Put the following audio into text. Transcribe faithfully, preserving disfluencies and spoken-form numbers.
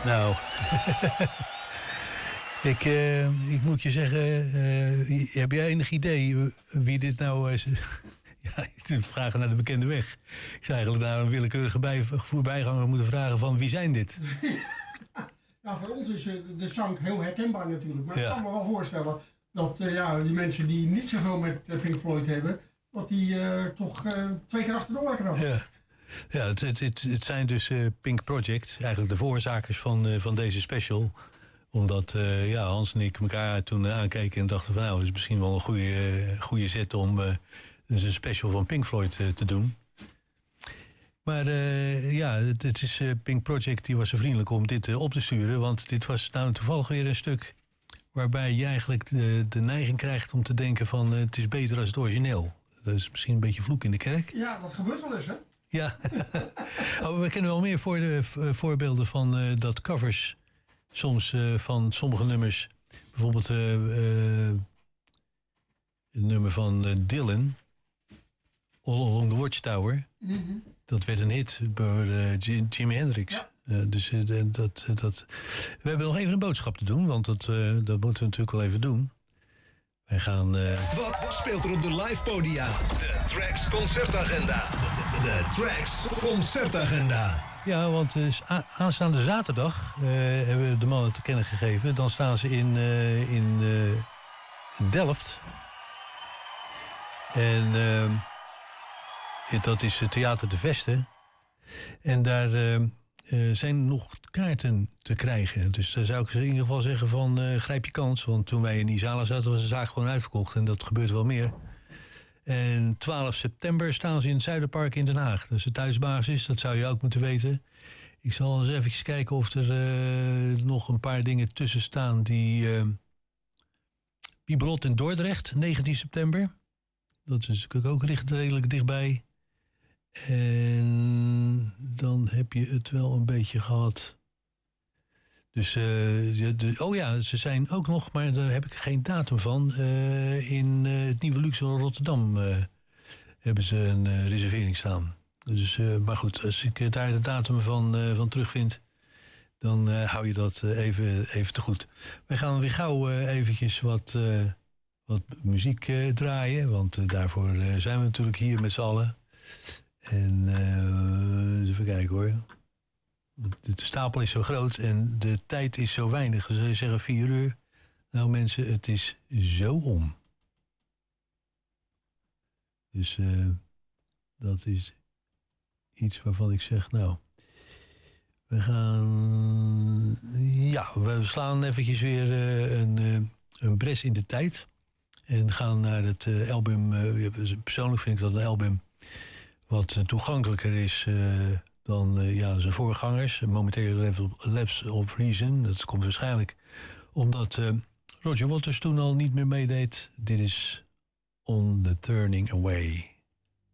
Nou, ik, uh, ik moet je zeggen, uh, heb jij enig idee wie dit nou is? Ja, vragen naar de bekende weg. Ik zou eigenlijk naar een willekeurige bij, voorbijganger moeten vragen van wie zijn dit? Ja, voor ons is de zang heel herkenbaar natuurlijk. Maar ja. ik kan me wel voorstellen dat uh, ja, die mensen die niet zoveel met uh, Pink Floyd hebben, dat die uh, toch uh, twee keer achterdoor krijgen. Ja. Ja, het, het, het, het zijn dus uh, Pink Project, eigenlijk de voorzakers van, uh, van deze special. Omdat uh, ja, Hans en ik elkaar toen uh, aankeken en dachten van nou, het is misschien wel een goede, uh, goede zet om uh, dus een special van Pink Floyd uh, te doen. Maar uh, ja, het, het is uh, Pink Project, die was zo vriendelijk om dit uh, op te sturen. Want dit was nou toevallig weer een stuk waarbij je eigenlijk de, de neiging krijgt om te denken van uh, het is beter als het origineel. Dat is misschien een beetje vloek in de kerk. Ja, dat gebeurt wel eens, hè? Ja, oh, we kennen wel meer voor de, uh, voorbeelden van uh, dat covers soms uh, van sommige nummers. Bijvoorbeeld uh, uh, het nummer van uh, Dylan, All Along the Watchtower. Mm-hmm. Dat werd een hit door uh, Jimi Hendrix. Ja. Uh, dus uh, dat, uh, dat... We hebben nog even een boodschap te doen, want dat, uh, dat moeten we natuurlijk wel even doen. Wij gaan... Uh... Wat speelt er op de live podia? De Tracks Concertagenda. De, de Tracks Concertagenda. Ja, want uh, aanstaande zaterdag uh, hebben we de mannen te kennen gegeven. Dan staan ze in, uh, in uh, Delft. En uh, dat is het Theater de Vesten. En daar uh, uh, zijn nog kaarten te krijgen. Dus daar zou ik in ieder geval zeggen van uh, grijp je kans. Want toen wij in Isala zaten was de zaak gewoon uitverkocht. En dat gebeurt wel meer. En twaalf september staan ze in het Zuiderpark in Den Haag. Dat is de thuisbasis, dat zou je ook moeten weten. Ik zal eens even kijken of er uh, nog een paar dingen tussen staan. Die uh, Bibelot in Dordrecht, negentien september. Dat is natuurlijk ook redelijk dichtbij. En dan heb je het wel een beetje gehad. Dus, uh, de, de, oh ja, ze zijn ook nog, maar daar heb ik geen datum van. Uh, in uh, het Nieuwe Luxor Rotterdam uh, hebben ze een uh, reservering staan. Dus, uh, maar goed, als ik uh, daar de datum van, uh, van terugvind, dan uh, hou je dat uh, even, even te goed. Wij gaan weer gauw uh, eventjes wat, uh, wat muziek uh, draaien. Want uh, daarvoor uh, zijn we natuurlijk hier met z'n allen. En uh, even kijken hoor. De stapel is zo groot en de tijd is zo weinig. Dus ze zeggen vier uur. Nou mensen, het is zo om. Dus uh, dat is iets waarvan ik zeg, nou... We gaan... Ja, we slaan eventjes weer uh, een, uh, een bres in de tijd. En gaan naar het uh, album... Uh, persoonlijk vind ik dat een album... wat uh, toegankelijker is... Uh, dan uh, ja, zijn voorgangers. Momenteel Lapse of Reason. Dat komt waarschijnlijk omdat uh, Roger Waters toen al niet meer meedeed. Dit is On the Turning Away.